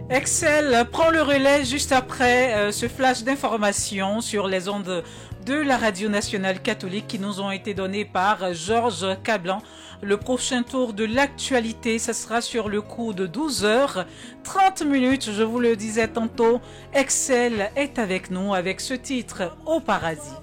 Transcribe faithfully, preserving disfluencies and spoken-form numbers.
Excel prend le relais juste après euh, ce flash d'informations sur les ondes de la Radio Nationale Catholique qui nous ont été données par Georges Cablan. Le prochain tour de l'actualité, ça sera sur le coup de douze heures trente minutes. Je vous le disais tantôt, Excel est avec nous avec ce titre Au paradis.